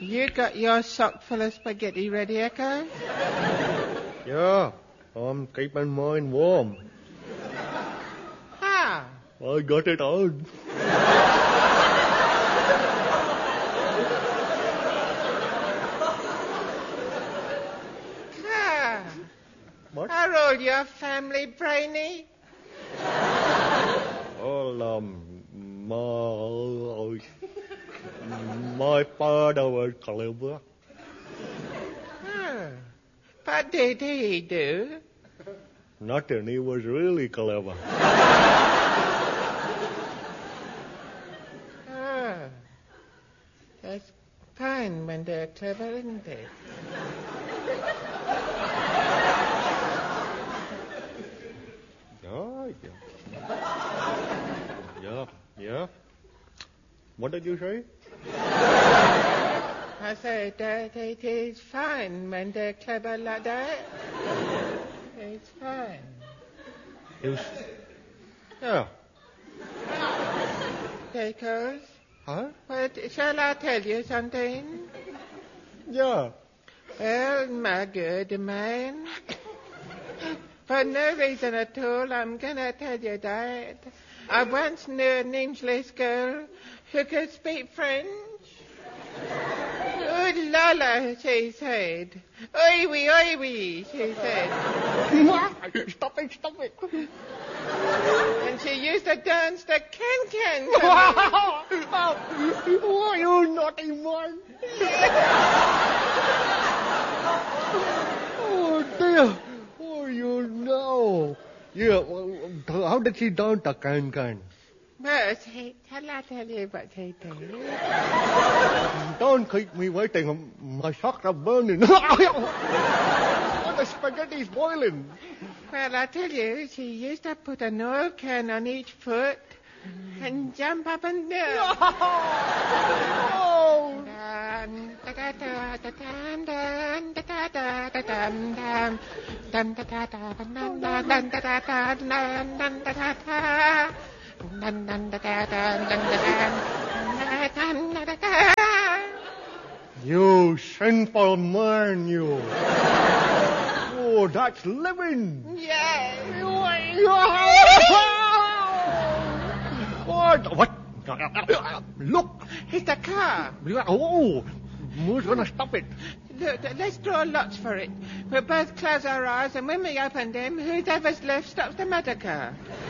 You got your sock full of spaghetti ready, Echo? Yeah, I'm keeping mine warm. How? I got it on. What? Are all your family brainy? Well, my father was clever. Oh. What did he do? Nothing, he was really clever. Oh. That's fine when they're clever, isn't it? Yeah. What did you say? I said that it is fine when they're clever like that. It's fine. Yeah. Because, Huh? shall I tell you something? Yeah. Well, my good man, for no reason at all, I'm going to tell you that. I once knew an English girl who could speak French. Oh, Lola, she said. Oi wee, she said. Stop it. And she used to dance the can-can. Oh, you naughty one. Oh, dear. Oh, you know. Yeah, well, how did she dance the can-can? Well, shall I tell you what she did? Don't keep me waiting. My socks are burning. The spaghetti's boiling. Well, I tell you, she used to put an oil can on each foot and jump up and down. Oh! You sinful man, you. Oh, that's living. Yes. What? Look. It's a car. Oh, who's going to stop it? Look, let's draw lots for it. We'll both close our eyes, and when we open them, whoever's left stops the motor car.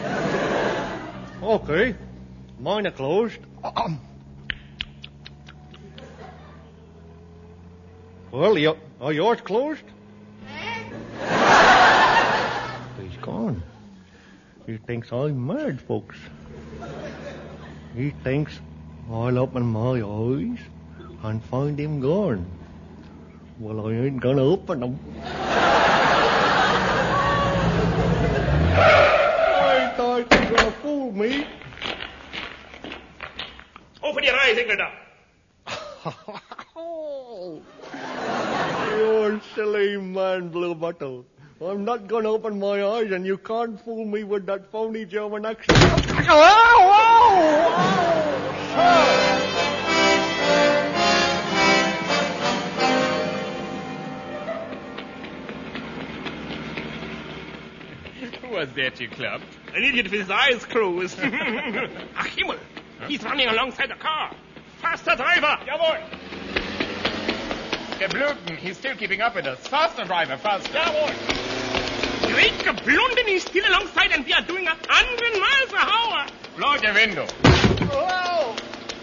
Okay. Mine are closed. Well, are yours closed? He's gone. He thinks I'm mad, folks. He thinks I'll open my eyes and find him gone. Well, I ain't gonna open them. I thought you were gonna fool me. Open your eyes, Ingrid. Oh, you silly man, Blue Bottle. I'm not going to open my eyes, and you can't fool me with that phony German accent. Who was that you clubbed? An idiot with his eyes closed. Ach, Himmel! He's running alongside the car. Faster, driver! Jawohl! Der Blöden, he's still keeping up with us. Faster, driver, faster. Jawohl! Great Blunden is still alongside and we are doing 100 miles an hour. Blow the window. Whoa!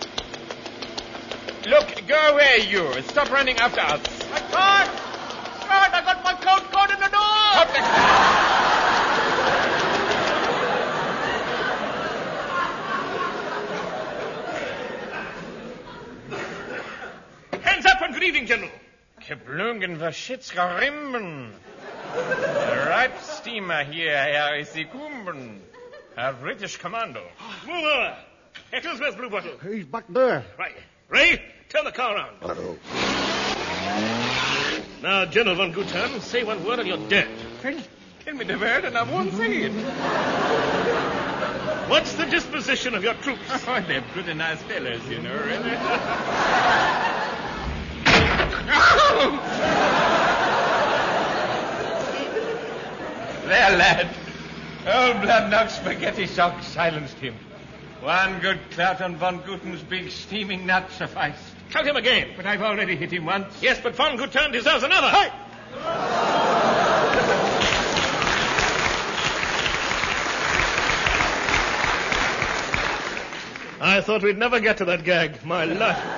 Look, go away, you. Stop running after us. I can't! I got my coat caught in the door! Stop the... Hands up and good evening, General. Geblungen, Verschitzgerimben. The ripe steamer here, Herr Isikumben. A British commando. Move over. Eccles, where's Blue Bottle? He's back there. Right. Ray, turn the car around. Now, General von Gutherrn, say one word and you're dead. Tell me the word and I won't say it. What's the disposition of your troops? Oh, they're pretty nice fellows, you know, really. There, lad. Old blood-knock spaghetti sock silenced him. One good clout on Von Guten's big steaming nut sufficed. Count him again. But I've already hit him once. Yes, but Von Guten deserves another. Hey! I thought we'd never get to that gag. My life.